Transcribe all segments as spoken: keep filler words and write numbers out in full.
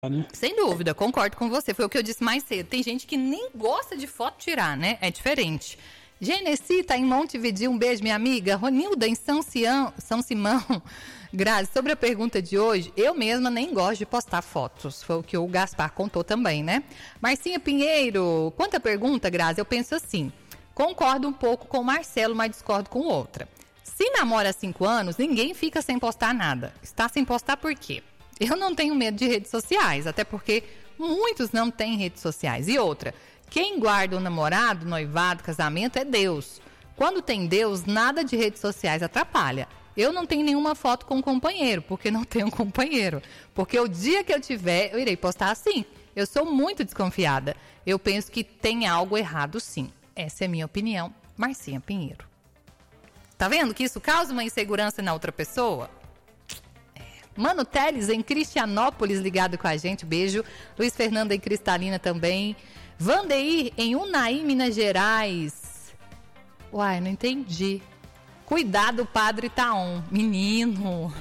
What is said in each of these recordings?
Né? Sem dúvida, concordo com você. Foi o que eu disse mais cedo. Tem gente que nem gosta de foto tirar, né? É diferente. Genesi tá em Montevideo. Um beijo, minha amiga. Ronilda, em São, Cião, São Simão. Grazi, sobre a pergunta de hoje, eu mesma nem gosto de postar fotos. Foi o que o Gaspar contou também, né? Marcinha Pinheiro, quanto à pergunta, Grazi, eu penso assim. Concordo um pouco com o Marcelo, mas discordo com outra. Se namora há cinco anos, ninguém fica sem postar nada. Está sem postar por quê? Eu não tenho medo de redes sociais, até porque muitos não têm redes sociais. E outra, quem guarda o namorado, noivado, casamento é Deus. Quando tem Deus, nada de redes sociais atrapalha. Eu não tenho nenhuma foto com um companheiro, porque não tenho um companheiro. Porque o dia que eu tiver, eu irei postar assim. Eu sou muito desconfiada. Eu penso que tem algo errado sim. Essa é a minha opinião. Marcinha Pinheiro. Tá vendo que isso causa uma insegurança na outra pessoa? Mano Teles, em Cristianópolis, ligado com a gente. Beijo. Luiz Fernando, em Cristalina também. Vandeir, em Unai, Minas Gerais. Uai, não entendi. Cuidado, Padre Taon. Menino.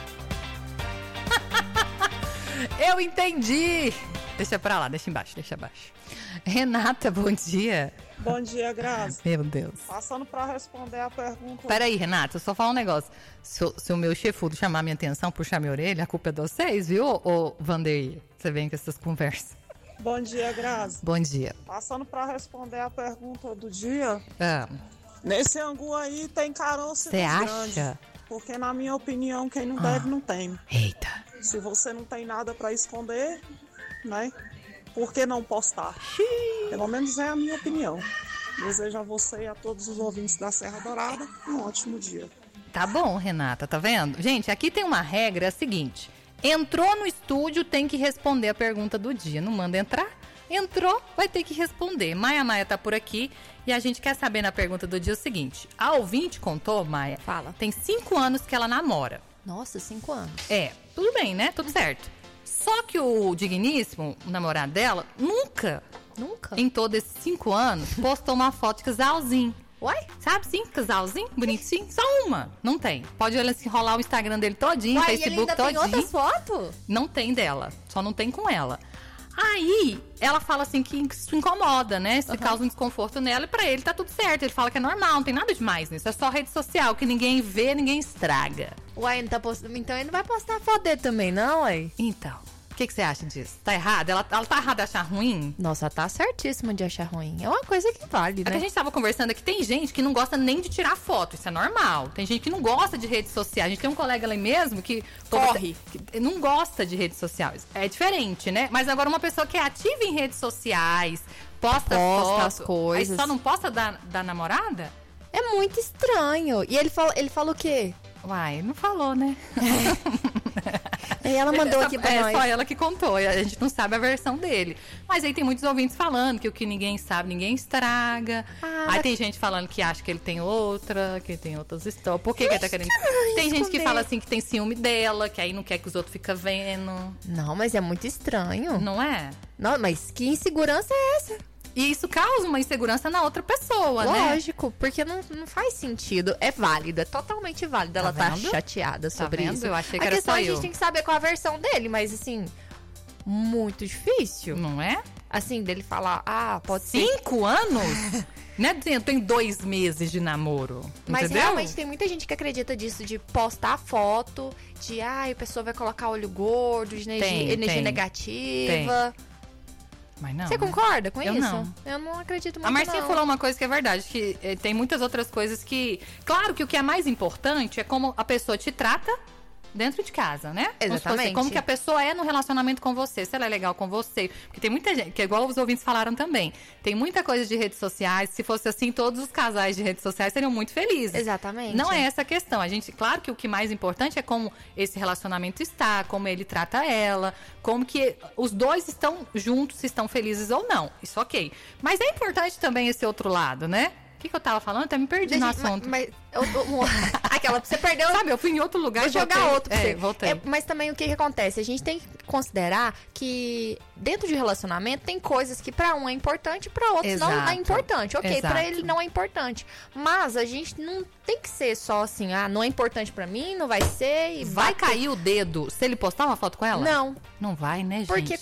Eu entendi. Deixa pra lá, deixa embaixo, deixa abaixo. Renata, bom dia. Bom dia, Grazi. Meu Deus. Passando para responder a pergunta... Peraí, Renata, eu só falar um negócio. Se, se o meu chefudo chamar minha atenção, puxar minha orelha, a culpa é de vocês, viu, ô Vandeir? Você vem com essas conversas. Bom dia, Grazi. Bom dia. Passando para responder a pergunta do dia... Ah. Nesse angu aí tem caroço Você acha? Grande, porque, na minha opinião, quem não ah. deve, não tem. Eita. Se você não tem nada para esconder, né? Por que não postar? Xiii. Pelo menos é a minha opinião. Desejo a você e a todos os ouvintes da Serra Dourada um ótimo dia. Tá bom, Renata, tá vendo? Gente, aqui tem uma regra, é a seguinte. Entrou no estúdio, tem que responder a pergunta do dia. Não manda entrar? Entrou, vai ter que responder. Maia Maia tá por aqui e a gente quer saber na pergunta do dia o seguinte. A ouvinte contou, Maia, Fala. Tem cinco anos que ela namora. Nossa, cinco anos. É, tudo bem, né? Tudo certo. Só que o digníssimo, o namorado dela, nunca, Nunca? em todos esses cinco anos, postou uma foto de casalzinho. Uai? Sabe, sim, casalzinho, bonitinho. Só uma, não tem. Pode olhar assim, rolar o Instagram dele todinho, o Uai, Facebook ele ainda todinho. tem outras fotos? Não tem dela, só não tem com ela. Aí, ela fala assim que isso incomoda, né? Se uhum. causa um desconforto nela e pra ele tá tudo certo. Ele fala que é normal, não tem nada demais nisso. É só rede social, que ninguém vê, ninguém estraga. Uai, não tá post... então ele não vai postar a foto dele também, não, uai? Então, o que, que você acha disso? Tá errado? Ela, ela tá errada de achar ruim? Nossa, tá certíssima de achar ruim. É uma coisa que vale, é né? Que a gente tava conversando aqui, tem gente que não gosta nem de tirar foto, isso é normal. Tem gente que não gosta de redes sociais. A gente tem um colega lá mesmo que... Corre. Que não gosta de redes sociais. É diferente, né? Mas agora uma pessoa que é ativa em redes sociais, posta, posta foto, as coisas. Aí só não posta da, da namorada? É muito estranho. E ele falou, ele falou o quê? Uai, não falou, né? E ela mandou aqui pra é, nós. É só ela que contou, a gente não sabe a versão dele. Mas aí tem muitos ouvintes falando que o que ninguém sabe, ninguém estraga. Ah, aí tem gente falando que acha que ele tem outra, que ele tem outras histórias. Por que, que ele tá querendo... Tem gente que fala assim que tem ciúme dela, que aí não quer que os outros fiquem vendo. Não, mas é muito estranho. Não é? Não, mas que insegurança é essa? E isso causa uma insegurança na outra pessoa, Lógico, né? Lógico, porque não, não faz sentido. É válido, é totalmente válido. Tá ela tá chateada sobre tá vendo? isso. Eu achei que a era questão só a gente eu. tem que saber qual a versão dele, mas assim, muito difícil. Não é? Assim, dele falar, ah, pode Cinco ser... Cinco anos? Não é dizendo, tem dois meses de namoro. Mas entendeu? realmente tem muita gente que acredita disso, de postar foto, de, ai, a pessoa vai colocar olho gordo, de energia, tem, energia tem. negativa. Tem. Mas não, Você né? concorda com eu isso? Não. Eu não acredito muito, A Marcinha não. falou uma coisa que é verdade, que eh, tem muitas outras coisas que... Claro que o que é mais importante é como a pessoa te trata dentro de casa, né? Exatamente. Como, fosse, como que a pessoa é no relacionamento com você, se ela é legal com você. Porque tem muita gente, que é igual os ouvintes falaram também, tem muita coisa de redes sociais, se fosse assim, todos os casais de redes sociais seriam muito felizes. Exatamente. Não é essa a questão. A gente, claro que o que mais importante é como esse relacionamento está, como ele trata ela, como que os dois estão juntos, se estão felizes ou não. Isso ok. Mas é importante também esse outro lado, né? que, que eu tava falando? Até me perdi no assunto. Mas, mas eu, eu, aquela, você perdeu... Sabe, eu fui em outro lugar. Vou jogar outro pra é, você. Voltei. É, mas também o que, que acontece? A gente tem que considerar que dentro de relacionamento tem coisas que pra um é importante e pra outros Exato. não é importante. Ok, Exato. pra ele não é importante. Mas a gente não tem que ser só assim, ah, não é importante pra mim, não vai ser e Vai bate- cair o dedo se ele postar uma foto com ela? Não. Não vai, né, gente? Porque